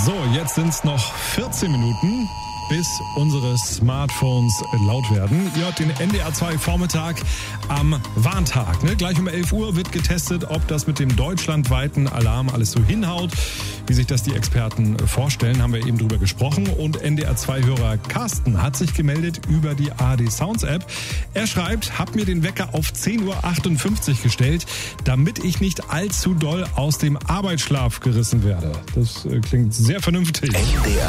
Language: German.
So, jetzt sind es noch 14 Minuten, bis unsere Smartphones laut werden. Ihr habt den NDR 2 Vormittag am Warntag. Ne? Gleich um 11 Uhr wird getestet, ob das mit dem deutschlandweiten Alarm alles so hinhaut, wie sich das die Experten vorstellen. Haben wir eben drüber gesprochen. Und NDR 2-Hörer Carsten hat sich gemeldet über die ARD Sounds App. Er schreibt, hab mir den Wecker auf 10.58 Uhr gestellt, damit ich nicht allzu doll aus dem Arbeitsschlaf gerissen werde. Das klingt sehr vernünftig. NDR